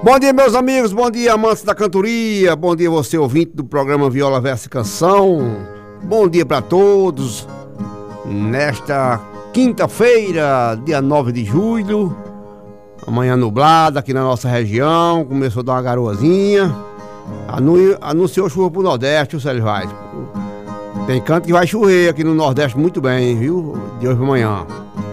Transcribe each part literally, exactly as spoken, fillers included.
Bom dia, meus amigos, bom dia, amantes da cantoria, bom dia você, ouvinte do programa Viola Verso e Canção. Bom dia para todos, nesta quinta-feira, dia nove de julho, amanhã nublada aqui na nossa região, começou a dar uma garoazinha, anu- anunciou chuva pro Nordeste, o Célio Vaz. Tem canto que vai chover aqui no Nordeste muito bem, viu, de hoje para amanhã.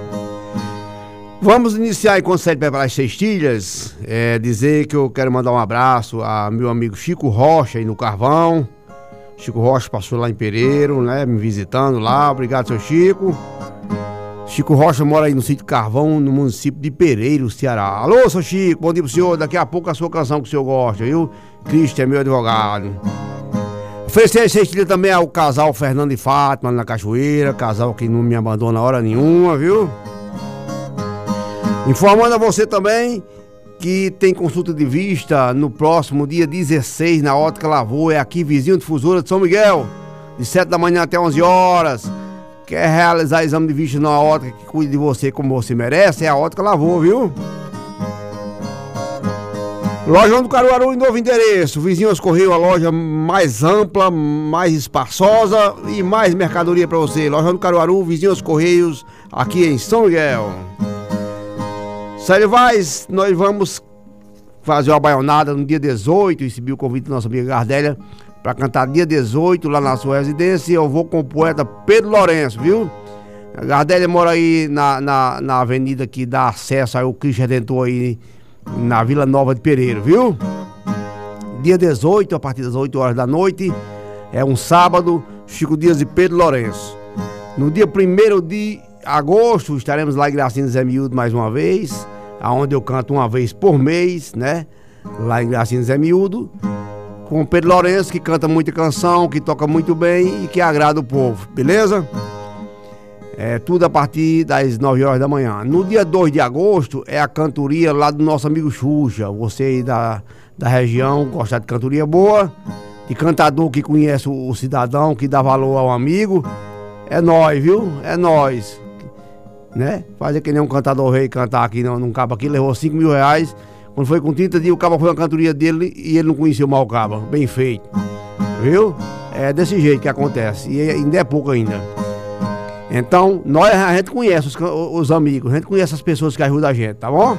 Vamos iniciar, enquanto você preparar as cestilhas, é, dizer que eu quero mandar um abraço a meu amigo Chico Rocha aí no Carvão. Chico Rocha passou lá em Pereiro, né, me visitando lá, obrigado, seu Chico. Chico Rocha mora aí no sítio Carvão, no município de Pereiro, Ceará. Alô, seu Chico, bom dia pro senhor, daqui a pouco a sua canção que o senhor gosta, viu? Cristo é meu advogado. Oferecer as cestilhas também ao casal Fernando e Fátima na Cachoeira, casal que não me abandona hora nenhuma, viu? Informando a você também que tem consulta de vista no próximo dia dezesseis na Ótica Lavô, é aqui vizinho de Difusora de São Miguel, de sete da manhã até onze horas. Quer realizar exame de vista na ótica que cuide de você como você merece? É a Ótica Lavô, viu? Lojão do Caruaru em novo endereço, vizinho aos Correios, a loja mais ampla, mais espaçosa e mais mercadoria para você. Lojão do Caruaru, vizinho aos Correios, aqui em São Miguel. Célio Vaz, nós vamos fazer uma baionada no dia dezoito, recebi o convite da nossa amiga Gardélia para cantar dia dezoito lá na sua residência. Eu vou com o poeta Pedro Lourenço, viu? A Gardélia mora aí na, na, na avenida que dá acesso ao Cristo Redentor aí na Vila Nova de Pereiro, viu? Dia dezoito, a partir das oito horas da noite, é um sábado, Chico Dias e Pedro Lourenço. No dia primeiro de agosto, estaremos lá em Gracinha Zé Miúdo mais uma vez, aonde eu canto uma vez por mês, né? Lá em Gracinha Zé Miúdo, com o Pedro Lourenço, que canta muita canção, que toca muito bem e que agrada o povo, beleza? É tudo a partir das nove horas da manhã. No dia dois de agosto é a cantoria lá do nosso amigo Xuxa. Você aí da, da região, gostar de cantoria boa, de cantador que conhece o, o cidadão, que dá valor ao amigo, é nós, viu? É nós. Né? Fazer que nem um cantador rei cantar aqui num, num cabo aqui, levou cinco mil reais. Quando foi com trinta dias, o cabo foi na cantoria dele e ele não conhecia o mal cabo. Bem feito, viu? É desse jeito que acontece, e ainda é pouco ainda. Então, nós, a gente conhece os, os amigos, a gente conhece as pessoas que ajudam a gente, tá bom?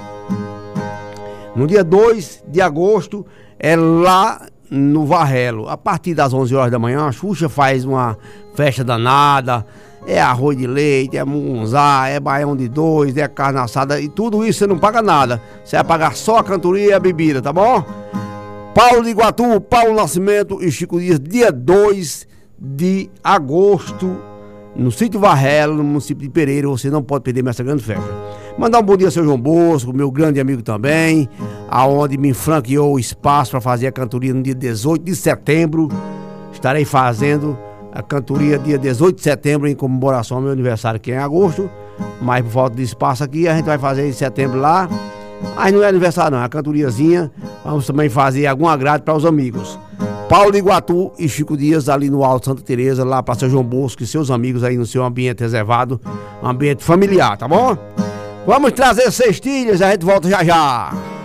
No dia dois de agosto é lá no Varrelo, a partir das onze horas da manhã, a Xuxa faz uma festa danada. É arroz de leite, é mungunzá, é baião de dois, é carne assada, e tudo isso você não paga nada. Você vai pagar só a cantoria e a bebida, tá bom? Paulo de Iguatu, Paulo Nascimento e Chico Dias, dia dois de agosto, no sítio Varrelo, no município de Pereira. Você não pode perder essa grande festa. Mandar um bom dia ao seu João Bosco, meu grande amigo também, aonde me franqueou o espaço para fazer a cantoria no dia dezoito de setembro. Estarei fazendo a cantoria dia dezoito de setembro em comemoração ao meu aniversário, que é em agosto, mas por falta de espaço aqui a gente vai fazer em setembro lá. Mas não é aniversário não, é a cantoriazinha. Vamos também fazer algum agrado para os amigos Paulo de Iguatu e Chico Dias ali no Alto Santa Teresa, lá para São João Bosco e seus amigos aí no seu ambiente reservado, ambiente familiar, tá bom? Vamos trazer cestilhas, a gente volta já já.